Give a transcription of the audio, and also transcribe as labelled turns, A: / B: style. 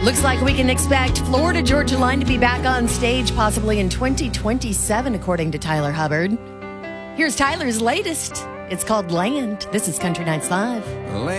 A: Looks like we can expect Florida Georgia Line to be back on stage possibly in 2027, according to Tyler Hubbard. Here's Tyler's latest. It's called Land. This is Country Nights Live.